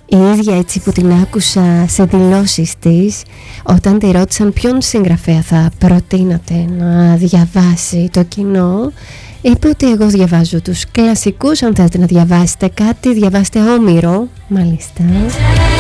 Η ίδια έτσι που την άκουσα σε δηλώσεις της, όταν τη ρώτησαν ποιον συγγραφέα θα προτείνατε να διαβάσει το κοινό, είπε ότι εγώ διαβάζω τους κλασικούς. Αν θέλετε να διαβάσετε κάτι, διαβάστε Όμηρο, μάλιστα.